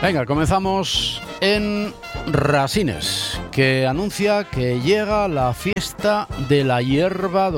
Venga, comenzamos en Rasines, que anuncia que llega la fiesta de la hierba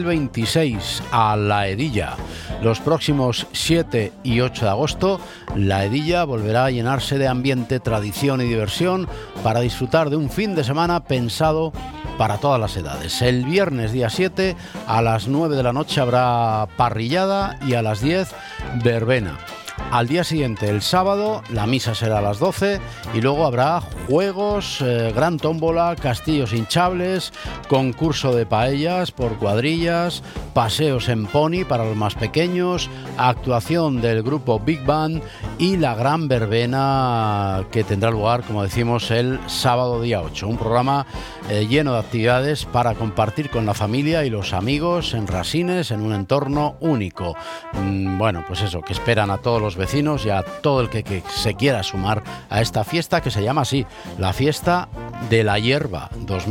2026 a La Hedilla. Los próximos 7 y 8 de agosto, La Hedilla volverá a llenarse de ambiente, tradición y diversión para disfrutar de un fin de semana pensado para todas las edades. El viernes día 7 a las 9 de la noche habrá parrillada y a las 10 verbena. Al día siguiente, el sábado, la misa será a las 12 y luego habrá juegos, gran tómbola, castillos hinchables, concurso de paellas por cuadrillas, paseos en pony para los más pequeños, actuación del grupo Big Band y la gran verbena que tendrá lugar, como decimos, el sábado día 8. Un programa lleno de actividades para compartir con la familia y los amigos en Rasines, en un entorno único. Bueno, pues eso, que esperan a todos los vecinos y a todo el que se quiera sumar a esta fiesta que se llama así, la Fiesta de la Hierba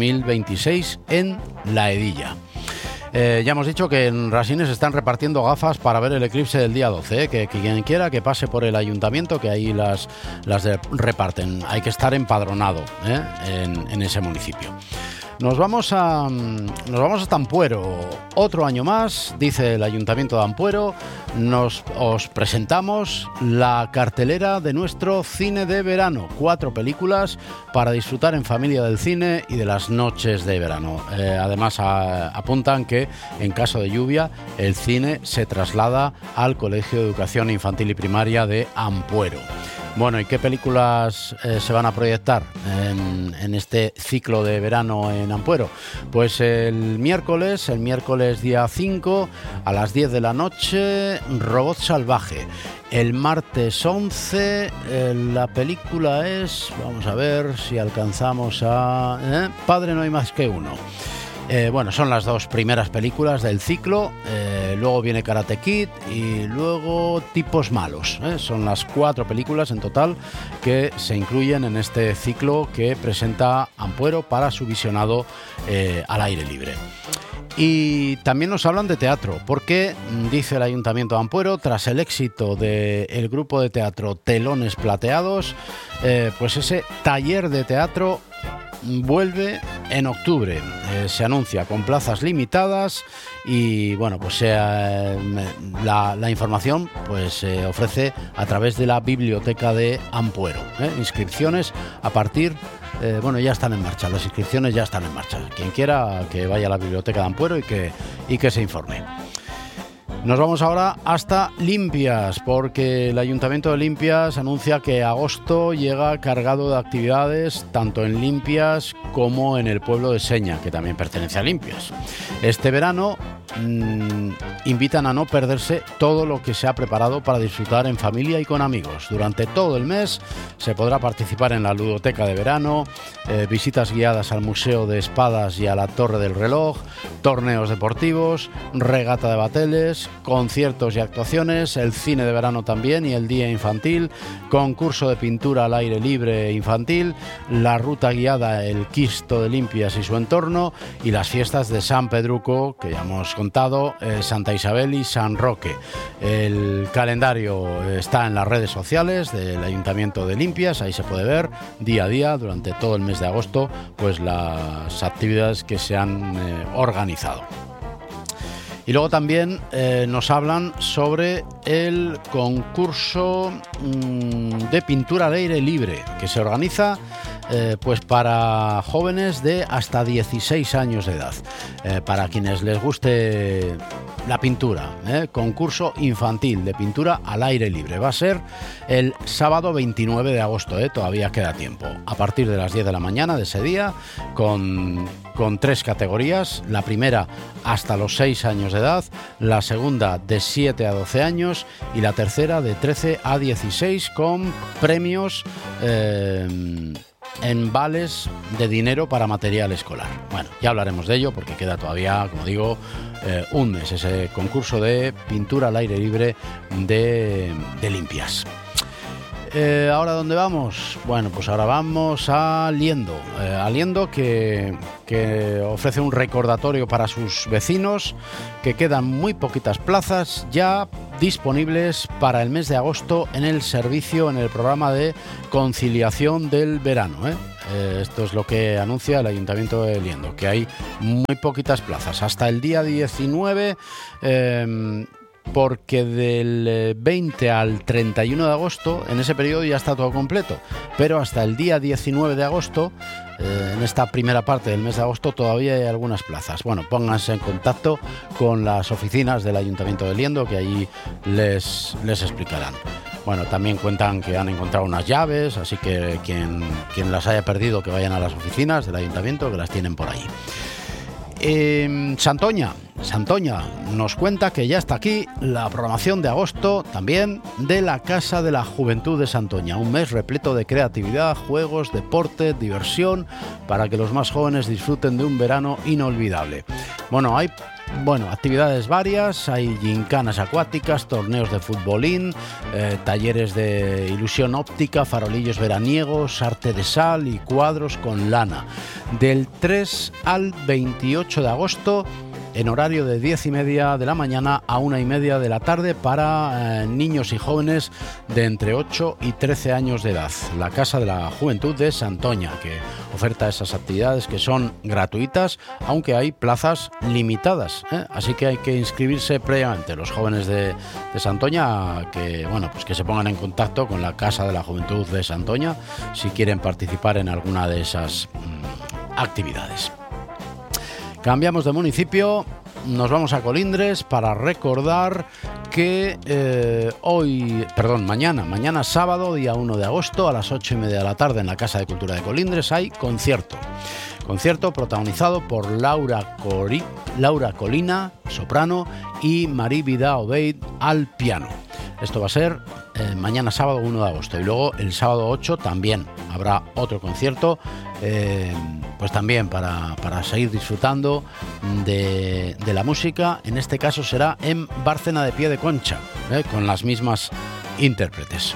2026 en La Hedilla. Ya hemos dicho que en Rasines están repartiendo gafas para ver el eclipse del día 12, que quien quiera que pase por el ayuntamiento, que ahí las reparten. Hay que estar empadronado en ese municipio. Nos vamos a Ampuero. Otro año más, dice el Ayuntamiento de Ampuero, os presentamos la cartelera de nuestro cine de verano. 4 películas para disfrutar en familia del cine y de las noches de verano. Además, apuntan que en caso de lluvia, el cine se traslada al Colegio de Educación Infantil y Primaria de Ampuero. Bueno, ¿y qué películas se van a proyectar en este ciclo de verano en Ampuero? Pues el miércoles día 5 a las 10 de la noche, Robot Salvaje. El martes 11 la película es, vamos a ver si alcanzamos a... Padre no hay más que uno. Bueno, son las 2 primeras películas del ciclo, luego viene Karate Kid y luego Tipos Malos. Son las 4 películas en total que se incluyen en este ciclo que presenta Ampuero para su visionado al aire libre. Y también nos hablan de teatro, porque dice el Ayuntamiento de Ampuero, tras el éxito del grupo de teatro Telones Plateados, pues ese taller de teatro vuelve en octubre. Se anuncia con plazas limitadas y bueno, pues la información pues se ofrece a través de la biblioteca de Ampuero. Inscripciones a partir ya están en marcha, las inscripciones ya están en marcha. Quien quiera que vaya a la biblioteca de Ampuero y que se informe. Nos vamos ahora hasta Limpias, porque el Ayuntamiento de Limpias anuncia que agosto llega cargado de actividades tanto en Limpias como en el pueblo de Seña, que también pertenece a Limpias. Este verano invitan a no perderse todo lo que se ha preparado para disfrutar en familia y con amigos. Durante todo el mes se podrá participar en la ludoteca de verano, visitas guiadas al Museo de Espadas y a la Torre del Reloj, torneos deportivos, regata de bateles, conciertos y actuaciones, el cine de verano también y el día infantil, concurso de pintura al aire libre infantil, la ruta guiada El Quisto de Limpias y su entorno y las fiestas de San Pedruco, que ya hemos contado, Santa Isabel y San Roque. El calendario está en las redes sociales del Ayuntamiento de Limpias, ahí se puede ver día a día durante todo el mes de agosto pues las actividades que se han organizado. Y luego también nos hablan sobre el concurso de pintura al aire libre que se organiza pues para jóvenes de hasta 16 años de edad. Para quienes les guste la pintura, concurso infantil de pintura al aire libre. Va a ser el sábado 29 de agosto, todavía queda tiempo. A partir de las 10 de la mañana de ese día, con 3 categorías. La primera hasta los 6 años de edad, la segunda de 7 a 12 años y la tercera de 13 a 16 con premios en vales de dinero para material escolar. Bueno, ya hablaremos de ello porque queda todavía, como digo, un mes ese concurso de pintura al aire libre de Limpias. ¿Ahora dónde vamos? Bueno, pues ahora vamos a Liendo. A Liendo que ofrece un recordatorio para sus vecinos, que quedan muy poquitas plazas ya disponibles para el mes de agosto en el servicio, en el programa de conciliación del verano. Esto es lo que anuncia el Ayuntamiento de Liendo, que hay muy poquitas plazas. Hasta el día 19... porque del 20 al 31 de agosto, en ese periodo ya está todo completo, pero hasta el día 19 de agosto, en esta primera parte del mes de agosto, todavía hay algunas plazas. Bueno, pónganse en contacto con las oficinas del Ayuntamiento de Liendo, que allí les explicarán. Bueno, también cuentan que han encontrado unas llaves, así que quien las haya perdido, que vayan a las oficinas del Ayuntamiento, que las tienen por ahí. Santoña nos cuenta que ya está aquí la programación de agosto también de la Casa de la Juventud de Santoña. Un mes repleto de creatividad, juegos, deporte, diversión, para que los más jóvenes disfruten de un verano inolvidable. Hay actividades varias, hay gincanas acuáticas, torneos de futbolín, talleres de ilusión óptica, farolillos veraniegos, arte de sal y cuadros con lana. Del 3 al 28 de agosto, en horario de 10:30 de la mañana a 1:30 de la tarde para niños y jóvenes de entre 8 y 13 años de edad. La Casa de la Juventud de Santoña, que oferta esas actividades que son gratuitas, aunque hay plazas limitadas, así que hay que inscribirse previamente. Los jóvenes de Santoña que se pongan en contacto con la Casa de la Juventud de Santoña si quieren participar en alguna de esas actividades. Cambiamos de municipio, nos vamos a Colindres para recordar que mañana sábado, día 1 de agosto, a las 8:30 de la tarde en la Casa de Cultura de Colindres hay concierto. Concierto protagonizado por Laura Colina, soprano, y Marie Vida Obeid al piano. Esto va a ser mañana sábado 1 de agosto. Y luego el sábado 8 también habrá otro concierto, pues también para seguir disfrutando de la música. En este caso será en Bárcena de Pie de Concha, con las mismas intérpretes.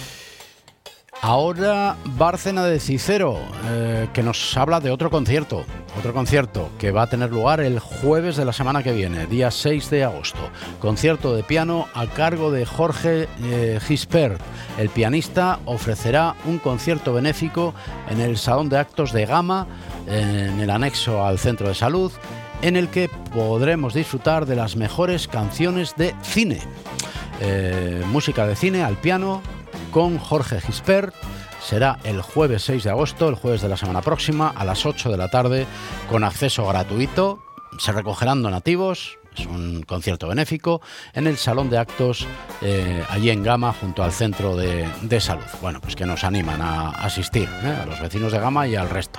Ahora Bárcena de Cicero, que nos habla de otro concierto que va a tener lugar el jueves de la semana que viene, día 6 de agosto. Concierto de piano a cargo de Jorge Gispert. El pianista ofrecerá un concierto benéfico en el Salón de Actos de Gama, en el anexo al Centro de Salud, en el que podremos disfrutar de las mejores canciones de cine. Música de cine al piano con Jorge Gispert. Será el jueves 6 de agosto, el jueves de la semana próxima, a las 8 de la tarde, con acceso gratuito. Se recogerán donativos, es un concierto benéfico, en el Salón de Actos, allí en Gama, junto al Centro de Salud. Bueno, pues que nos animan a asistir, a los vecinos de Gama y al resto.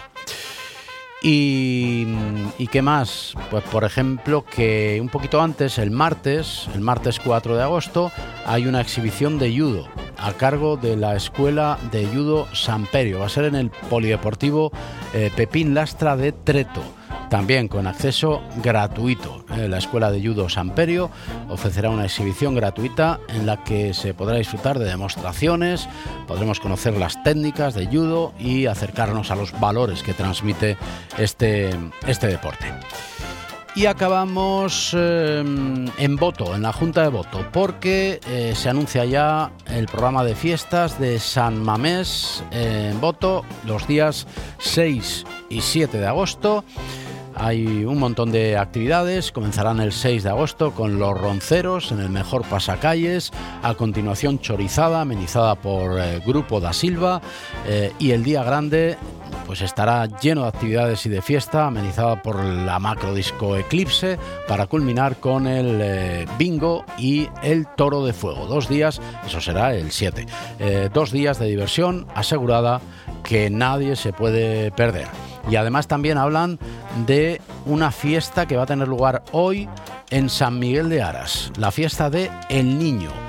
¿Y qué más? Pues por ejemplo que un poquito antes, el martes 4 de agosto, hay una exhibición de judo a cargo de la Escuela de Judo Samperio. Va a ser en el Polideportivo Pepín Lastra de Treto, también con acceso gratuito. La Escuela de Judo Samperio ofrecerá una exhibición gratuita en la que se podrá disfrutar de demostraciones, podremos conocer las técnicas de judo y acercarnos a los valores que transmite este deporte. Y acabamos en Boto, en la Junta de Boto, porque se anuncia ya el programa de fiestas de San Mamés en Boto, los días 6 y 7 de agosto. Hay un montón de actividades. Comenzarán el 6 de agosto con los ronceros en el mejor pasacalles, a continuación chorizada amenizada por Grupo da Silva, y el día grande pues estará lleno de actividades y de fiesta, amenizada por la Macrodisco Eclipse, para culminar con el bingo y el toro de fuego. 2 días, eso será el 7, 2 días de diversión asegurada que nadie se puede perder. Y además también hablan de una fiesta que va a tener lugar hoy en San Miguel de Aras, la fiesta de El Niño.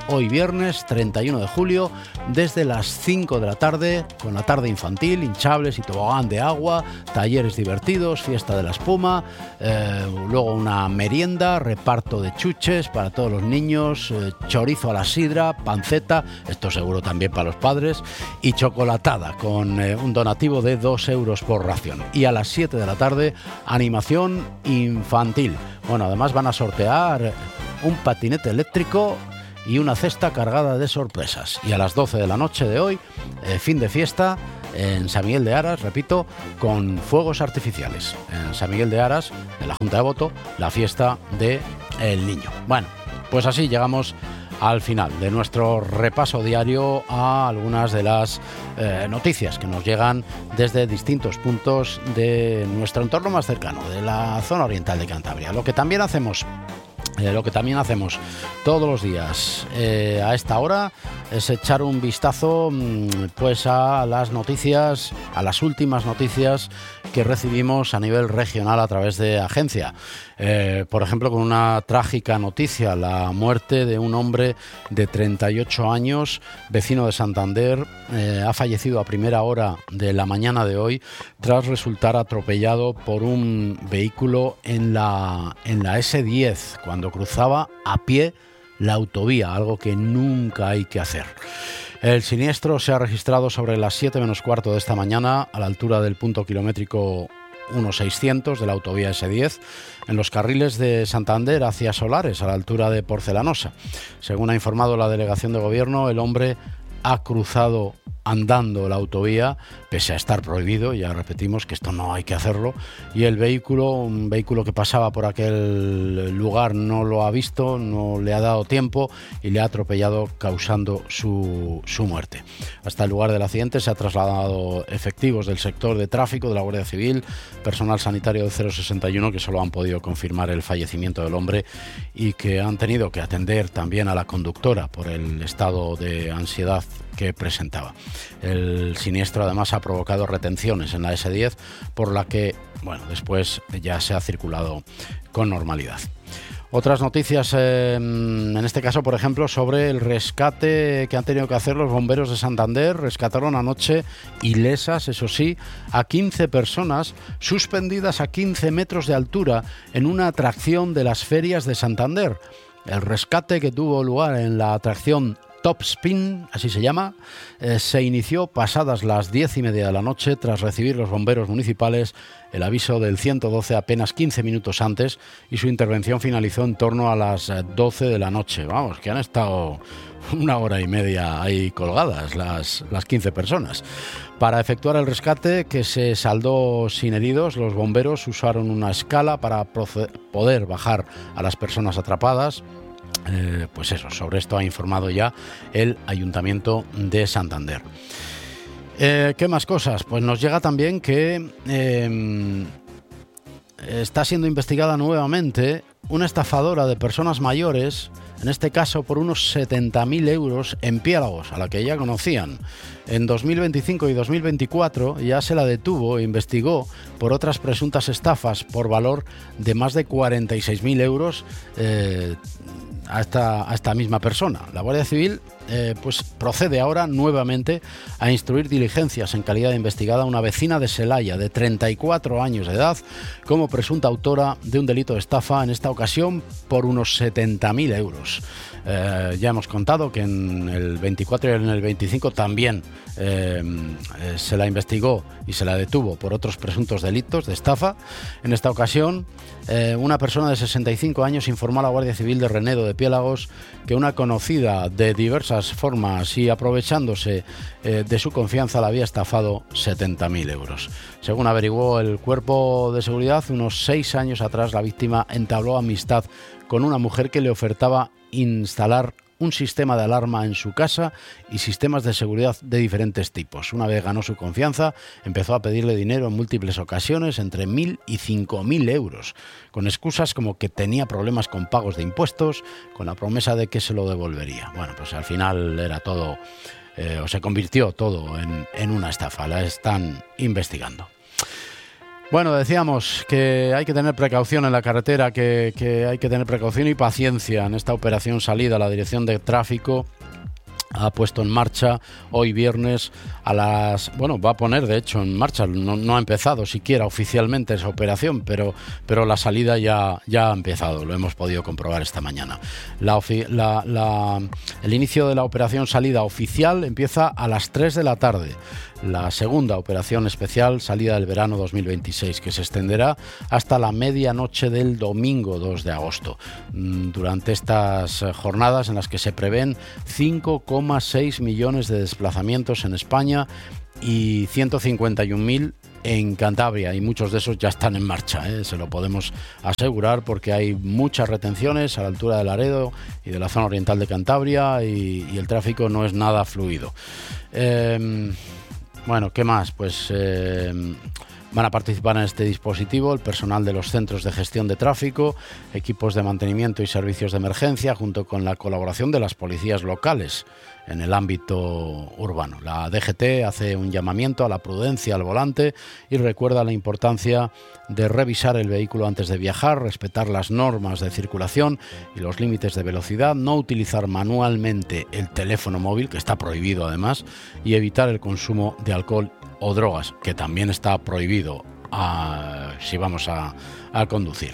hoy viernes 31 de julio, desde las 5 de la tarde, con la tarde infantil, hinchables y tobogán de agua, talleres divertidos, fiesta de la espuma, luego una merienda, reparto de chuches para todos los niños, chorizo a la sidra, panceta, esto seguro también para los padres, y chocolatada con un donativo de 2 euros por ración. Y a las 7 de la tarde, animación infantil. Bueno, además van a sortear un patinete eléctrico y una cesta cargada de sorpresas. Y a las 12 de la noche de hoy, fin de fiesta en San Miguel de Aras, repito, con fuegos artificiales. En San Miguel de Aras, en la Junta de Voto, la fiesta del niño. Bueno, pues así llegamos al final de nuestro repaso diario a algunas de las noticias que nos llegan desde distintos puntos de nuestro entorno más cercano, de la zona oriental de Cantabria. Lo que también hacemos todos los días a esta hora es echar un vistazo pues a las noticias, a las últimas noticias que recibimos a nivel regional a través de Agencia. Por ejemplo, con una trágica noticia, la muerte de un hombre de 38 años, vecino de Santander, ha fallecido a primera hora de la mañana de hoy tras resultar atropellado por un vehículo en la S10 cuando cruzaba a pie la autovía, algo que nunca hay que hacer. El siniestro se ha registrado sobre las 7 menos cuarto de esta mañana a la altura del punto kilométrico 1600 de la autovía S10 en los carriles de Santander hacia Solares, a la altura de Porcelanosa. Según ha informado la delegación de gobierno, el hombre ha cruzado andando la autovía, pese a estar prohibido, ya repetimos que esto no hay que hacerlo, y un vehículo que pasaba por aquel lugar no lo ha visto, no le ha dado tiempo y le ha atropellado, causando su muerte. Hasta el lugar del accidente se ha trasladado efectivos del sector de tráfico de la Guardia Civil, personal sanitario del 061, que solo han podido confirmar el fallecimiento del hombre y que han tenido que atender también a la conductora por el estado de ansiedad que presentaba. El siniestro además ha provocado retenciones en la S10, por la que, después ya se ha circulado con normalidad. Otras noticias, en este caso, por ejemplo, sobre el rescate que han tenido que hacer los bomberos de Santander. Rescataron anoche ilesas, eso sí, a 15 personas suspendidas a 15 metros de altura en una atracción de las ferias de Santander. El rescate, que tuvo lugar en la atracción Top Spin, así se llama, se inició pasadas las 10:30 de la noche tras recibir los bomberos municipales el aviso del 112 apenas 15 minutos antes, y su intervención finalizó en torno a las 12 de la noche. Vamos, que han estado 1 hora y media ahí colgadas las 15 personas. Para efectuar el rescate, que se saldó sin heridos, los bomberos usaron una escala para poder bajar a las personas atrapadas. Sobre esto ha informado ya el Ayuntamiento de Santander. ¿Qué más cosas? Pues nos llega también que está siendo investigada nuevamente una estafadora de personas mayores, en este caso por unos 70.000 euros en Piélagos, a la que ya conocían. En 2025 y 2024 ya se la detuvo e investigó por otras presuntas estafas por valor de más de 46.000 euros a esta misma persona. La Guardia Civil procede ahora nuevamente a instruir diligencias en calidad de investigada a una vecina de Celaya de 34 años de edad como presunta autora de un delito de estafa, en esta ocasión por unos 70.000 euros. Ya hemos contado que en el 24 y en el 25 también se la investigó y se la detuvo por otros presuntos delitos de estafa. En esta ocasión, una persona de 65 años informó a la Guardia Civil de Renedo de Piélagos que una conocida de diversas formas y aprovechándose de su confianza la había estafado 70.000 euros. Según averiguó el Cuerpo de Seguridad, unos 6 años atrás la víctima entabló amistad con una mujer que le ofertaba instalar un sistema de alarma en su casa y sistemas de seguridad de diferentes tipos. Una vez ganó su confianza, empezó a pedirle dinero en múltiples ocasiones, entre 1.000 y 5.000 euros, con excusas como que tenía problemas con pagos de impuestos, con la promesa de que se lo devolvería. Bueno, pues al final era todo, se convirtió todo en una estafa. La están investigando. Bueno, decíamos que hay que tener precaución en la carretera, que hay que tener precaución y paciencia en esta operación salida. La Dirección de Tráfico ha puesto en marcha hoy viernes va a poner de hecho en marcha, no ha empezado siquiera oficialmente esa operación, pero la salida ya ha empezado, lo hemos podido comprobar esta mañana. El inicio de la operación salida oficial empieza a las 3 de la tarde. La segunda operación especial, salida del verano 2026, que se extenderá hasta la medianoche del domingo 2 de agosto. Durante estas jornadas en las que se prevén 5,6 millones de desplazamientos en España y 151.000 en Cantabria, y muchos de esos ya están en marcha, se lo podemos asegurar, porque hay muchas retenciones a la altura de Laredo y de la zona oriental de Cantabria, y el tráfico no es nada fluido. Bueno, ¿qué más? Pues van a participar en este dispositivo el personal de los centros de gestión de tráfico, equipos de mantenimiento y servicios de emergencia, junto con la colaboración de las policías locales en el ámbito urbano. La DGT hace un llamamiento a la prudencia al volante y recuerda la importancia de revisar el vehículo antes de viajar, respetar las normas de circulación y los límites de velocidad, no utilizar manualmente el teléfono móvil, que está prohibido además, y evitar el consumo de alcohol o drogas, que también está prohibido si vamos a conducir.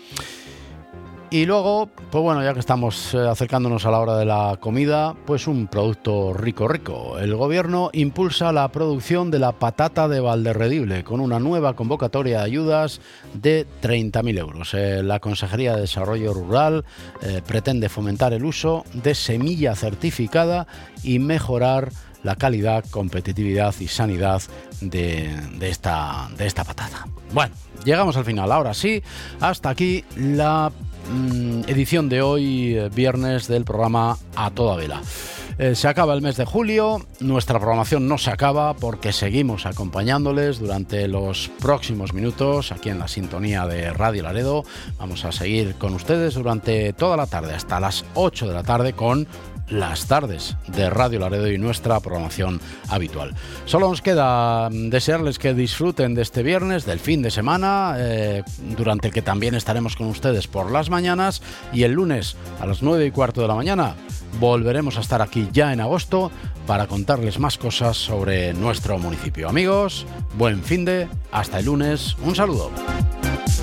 Y luego, pues bueno, ya que estamos acercándonos a la hora de la comida, pues un producto rico. El gobierno impulsa la producción de la patata de Valderredible con una nueva convocatoria de ayudas de 30.000 euros. La Consejería de Desarrollo Rural pretende fomentar el uso de semilla certificada y mejorar la calidad, competitividad y sanidad de esta patata. Bueno, llegamos al final. Ahora sí, hasta aquí la edición de hoy, viernes, del programa A Toda Vela. Se acaba el mes de julio, nuestra programación no se acaba porque seguimos acompañándoles durante los próximos minutos aquí en la sintonía de Radio Laredo. Vamos a seguir con ustedes durante toda la tarde, hasta las 8 de la tarde, con las tardes de Radio Laredo y nuestra programación habitual. Solo nos queda desearles que disfruten de este viernes, del fin de semana, durante el que también estaremos con ustedes por las mañanas, y el lunes a las 9:15 de la mañana volveremos a estar aquí ya en agosto para contarles más cosas sobre nuestro municipio. Amigos, buen fin de, hasta el lunes, un saludo.